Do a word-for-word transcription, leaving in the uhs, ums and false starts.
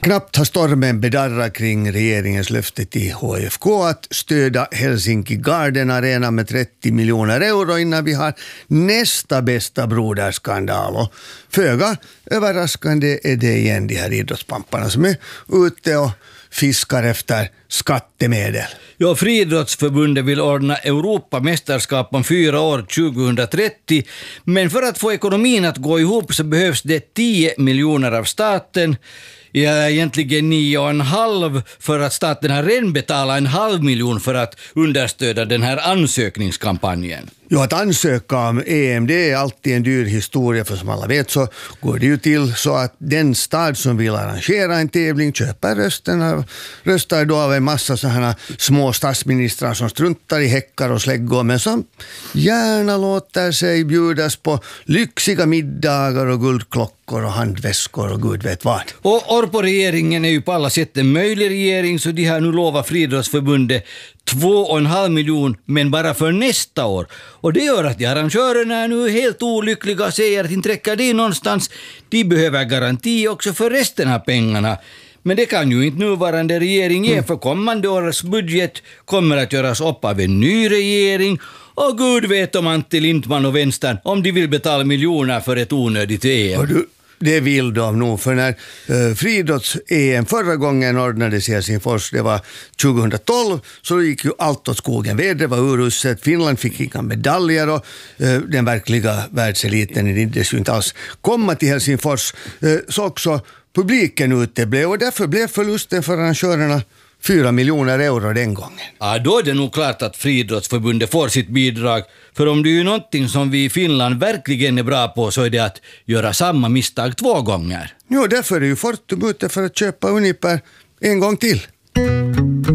Knappt har stormen bedarrat kring regeringens löfte till H F K att stödja Helsinki Garden Arena med trettio miljoner euro innan vi har nästa bästa broderskandal. Och föga överraskande är det igen de här idrottspamparna som är ute och fiskar efter skattemedel. Ja, Friidrottsförbundet vill ordna Europamästerskap om fyra år tjugohundratrettio, men för att få ekonomin att gå ihop så behövs det tio miljoner av staten. Ja, egentligen nio och en halv för att staten har redan betalat en halv miljon för att understödja den här ansökningskampanjen. Jo, att ansöka om E M det är alltid en dyr historia, för som alla vet så går det ju till så att den stad som vill arrangera en tävling köper rösten, röstar då av en massa sådana små statsministrar som struntar i häckar och släggor, men som gärna låter sig bjudas på lyxiga middagar och guldklockor och handväskor och gud vet vad. Och Orpo-regeringen är ju på alla sätt en möjlig regering, så de har nu lovat Friidrottsförbundet två och en halv miljon, men bara för nästa år. Och det gör att de arrangörerna är nu helt olyckliga och säger att inte räcker det någonstans. De behöver garanti också för resten av pengarna. Men det kan ju inte nuvarande regering ge, för kommande års budget kommer att göras upp av en ny regering. Och Gud vet om Antti Lindman och vänstern om de vill betala miljoner för ett onödigt E M. Det vill de nog, för när uh, friidrotts-E M förra gången ordnades i Helsingfors, det var tjugohundratolv, så gick ju allt åt skogen. Vädret var uruset, Finland fick inga medaljer och uh, den verkliga världseliten är ju inte alls komma till Helsingfors. Uh, så också publiken uteblev, och därför blev förlusten för arrangörerna fyra miljoner euro den gången. Ja, då är det nog klart att Friidrottsförbundet får sitt bidrag. För om det är ju någonting som vi i Finland verkligen är bra på, så är det att göra samma misstag två gånger. Jo, därför är ju Fortum ute för att köpa ungefär en gång till.